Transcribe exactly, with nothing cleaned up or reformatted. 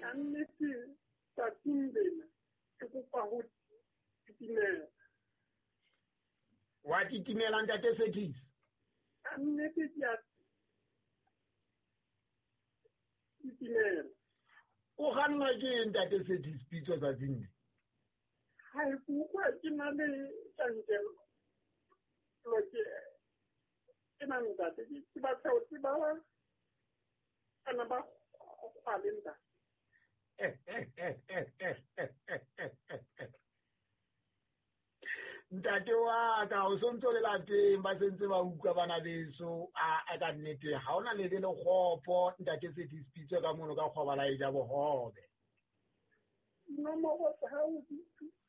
annete tsatsing lena ke kopa ho titimela. Wa titimela ntate Sethis? Annete ke a titimela. O ganna ke ntate Sethis pitso tsatsing le? Hai kuwa ke na le tjantjello. Lo ke ke na ntate ke ba tsao ke ba ana ba kgwalenga. Ntate wa ka o sontso le lateng ba sentse ba utlwa bana beso a a ka nnete ha ona le le khopo ntate Sethis pitso ka mono ka kgobala e ja bohobe. No mo go sa ho